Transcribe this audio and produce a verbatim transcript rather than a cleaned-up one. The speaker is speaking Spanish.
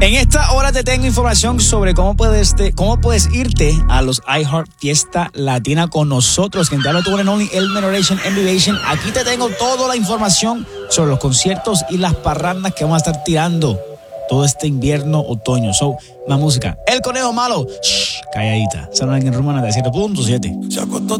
En esta hora te tengo información sobre cómo puedes, te, cómo puedes irte a los iHeart Fiesta Latina con nosotros. Quien te habla tu one and only, El Menoration Elevation. Aquí te tengo toda la información sobre los conciertos y las parrandas que vamos a estar tirando todo este invierno, otoño. So, más música. El Conejo Malo, shh, calladita. Son alguien rumana de siete punto siete. Se acostó